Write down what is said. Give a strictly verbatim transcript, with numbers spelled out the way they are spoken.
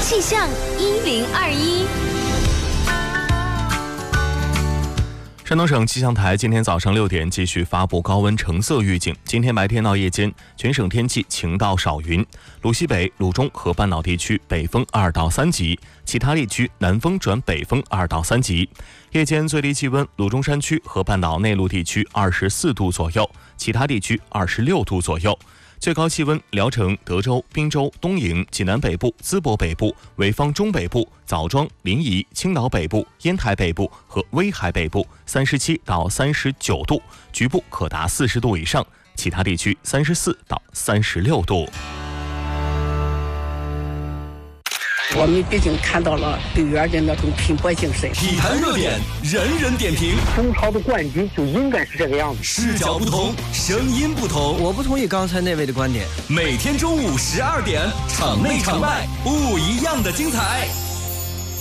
气象一零二一。 山东省气象台今天早上六点继续发布高温橙色预警。今天白天到夜间，全省天气晴到少云，鲁西北、鲁中和半岛地区北风二到三级，其他地区南风转北风二到三级。夜间最低气温，鲁中山区和半岛内陆地区二十四度左右，其他地区二十六度左右。最高气温，聊城、德州、滨州、东营、济南北部、淄博北部、潍坊中北部、枣庄、临沂、青岛北部、烟台北部和威海北部三十七到三十九度，局部可达四十度以上，其他地区三十四到三十六度。 我们毕竟看到了队员的那种拼搏精神。 体坛热点，人人点评。 中超的冠军就应该是这个样子。 视角不同，声音不同。 我不同意刚才那位的观点。 每天中午十二点，场内场外不一样的精彩。